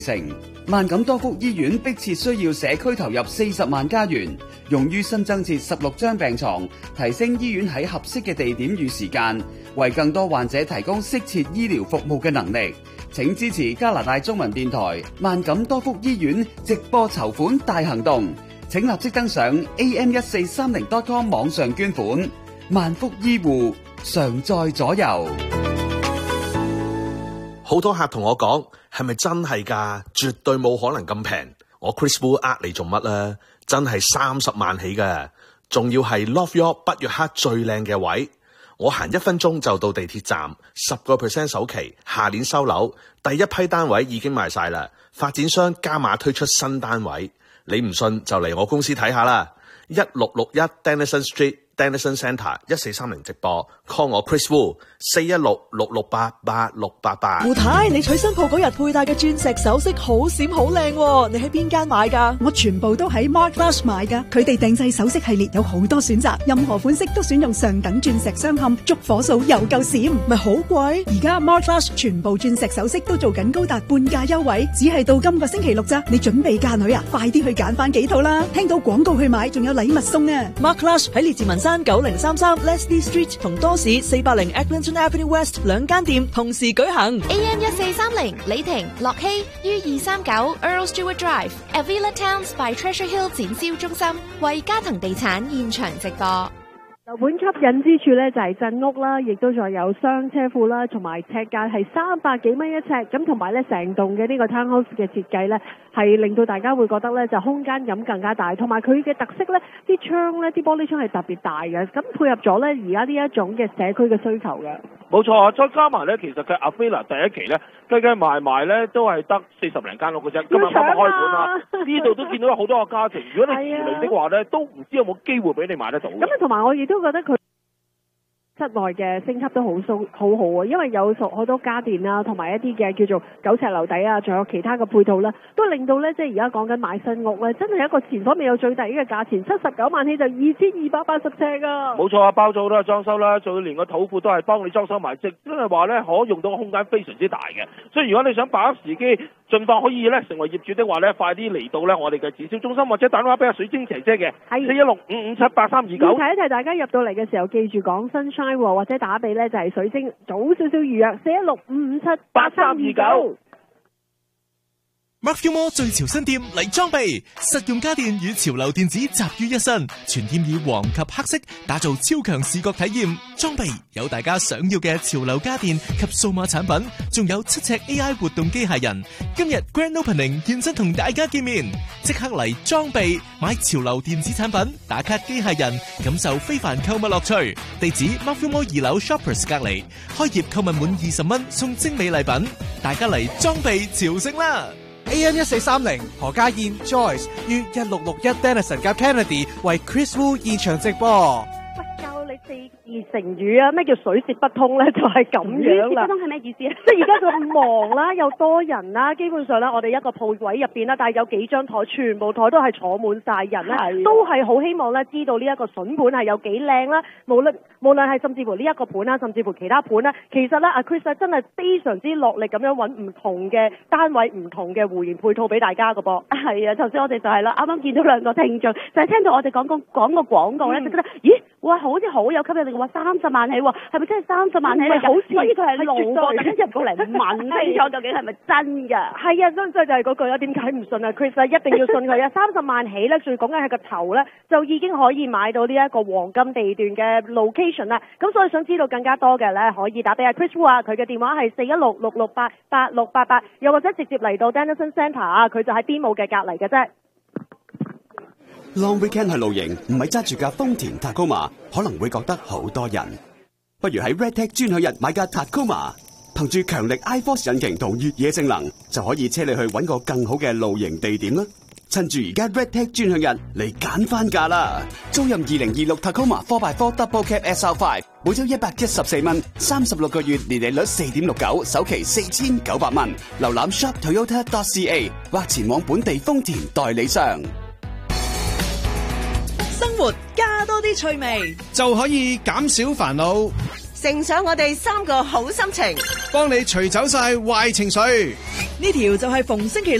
成。萬錦多福醫院迫切需要社區投入40萬加元，用於新增設16張病床，提升醫院喺合適嘅地點與時間，為更多患者提供適切醫療服務嘅能力。請支持加拿大中文電台萬錦多福醫院直播籌款大行動，請立即登上 am1430.com 網上捐款。萬福醫護常在左右。 好多客同我講，係咪真係㗎？絕對冇可能咁平。我 Chris Wu 呃你做乜啦？真係30萬起㗎，仲要係 Love York 北約克最靚嘅位。我行1分鐘就到地鐵站，10% 首期，下年收樓。第一批單位已經賣晒啦，發展商加碼推出新單位。你唔信就嚟我公司睇下啦。1661 Denison Street Denison Centre 1430直播 call 我 Chris Wu 416-668-8688。 胡太，你娶新鋪嗰日佩戴嘅鑽石首飾好閃好靚喎，你喺邊間買㗎？ 我全部都喺 Mark Flash 買㗎，佢哋定製首飾系列有好多選擇，任何款式都選用上等鑽石鑲嵌，燭火數又夠閃， 咪好貴？ 而家 Mark Flash 全部鑽石首飾都做緊高達半價優惠，只係到今個星期六咋，你準備嫁女啊？快啲去揀翻幾套啦！聽到廣告去買，仲有禮物送啊 ！Mark Flash 喺列治文山9033 Leslie Street 同多士480 Eglinton Avenue West 兩間店同時舉行。 AM1430 李婷、樂希於239 Earl Stewart Drive Avila Towns by Treasure Hill 展銷中心為嘉騰地產現場直播。 樓盤吸引之處咧就係鎮屋啦，亦都再有雙車庫啦，同埋尺價係300幾蚊一尺，咁同埋咧成棟嘅呢個 townhouse 嘅設計咧係令到大家會覺得咧就空間感更加大，同埋佢嘅特色咧啲窗咧啲玻璃窗係特別大嘅，咁配合咗咧而家呢一種嘅社區嘅需求嘅。 冇錯啊，再加埋咧，其實佢 Avila 第一期咧計埋咧都係得40零間屋嘅啫，今日啱啱開盤啦，呢度都見到有好多個家庭，如果你遲嚟的話咧，都唔知有冇機會俾你買得到。 咁同埋我亦都覺得佢室內嘅升級都好好啊，因為有好多家電啦，同埋一啲嘅叫做9尺樓底啊，仲有其他嘅配套啦，都令到咧即係而家講緊買新屋咧，真係一個前所未有最低嘅價錢，79萬起就2280尺啊！ 冇錯啊，包咗好多裝修啦，仲要連個土庫都係幫你裝修埋，即係話咧可用到嘅空間非常之大嘅，所以如果你想把握時機，盡快可以咧成為業主的話咧，快啲嚟到咧我哋嘅展銷中心，或者打電話俾阿水晶姐姐嘅416-557-8329。 要提一提大家入到嚟嘅時候，記住講 Sunshine 或者打俾咧就係水晶早少少預約416-557-8329。 Mark Filmore 最潮新店嚟裝備，實用家電與潮流電子集於一身，全店以黃及黑色打造超強視覺體驗。裝備有大家想要嘅潮流家電及數碼產品，仲有7尺 AI 活動機械人。今日 Grand Opening 現身同大家見面，即刻嚟裝備買潮流電子產品，打卡機械人，感受非凡購物樂趣。地址 Mark Filmore 2樓 Shoppers 隔離，開業購物滿20蚊送精美禮品，大家嚟裝備朝聖啦！ AM1430 何家燕 Joyce 於1661 Denison 加 Kennedy 為 Chris Wu 現場直播。 教你4字成語啊！咩叫水泄不通咧？就係咁樣啦。水泄不通係咩意思啊？即係而家佢忙啦，又多人啦，基本上咧，我哋一個鋪位入邊啦，但係有幾張台，全部台都係坐滿晒人咧，都係好希望咧知道呢一個筍盤係有幾靚啦。無論係甚至乎呢一個盤啦，甚至乎其他盤啦，其實咧阿 Chris 真係非常之落力咁樣揾唔同嘅單位、唔同嘅互聯配套俾大家噶噃。係啊，頭先我哋就係啦，啱啱見到兩個聽眾，就係聽到我哋講個廣告咧，就覺得咦，哇，好似好有吸引力喎，30萬起喎，係咪真係30萬起？好似所以佢係路過特登入過嚟問清楚究竟係咪真㗎？係啊，所以就係嗰句啦，點解唔信啊 ？Chris 一定要信佢啊！30萬起咧，最講緊係個頭咧，就已經可以買到呢一個黃金地段嘅 location 啦。咁所以想知道更加多嘅咧，可以打俾阿 Chris Wu 啊，佢嘅電話係416-668-8688，又或者直接嚟到 Denison Centre 啊，佢就喺邊務嘅隔離嘅啫。 Long weekend 去露營，唔係揸住架豐田 Tacoma， 可能會覺得好多人。不如喺 Redtech 專享日買架 Tacoma， 憑住強力 iForce 引擎同越野性能，就可以車你去揾個更好嘅露營地點啦。趁住而家 Redtech 專享日嚟揀翻價啦！租任2026 Tacoma 4x4 Double Cab SR5， 每周114蚊，36個月年利率 4.69%， 首期4900蚊。瀏覽 shoptoyota.ca 或前往本地豐田代理商。 生活加多啲趣味， 就可以減少煩惱。 乘上我哋3個好心情， 幫你除走晒壞情緒。 呢條就係逢星期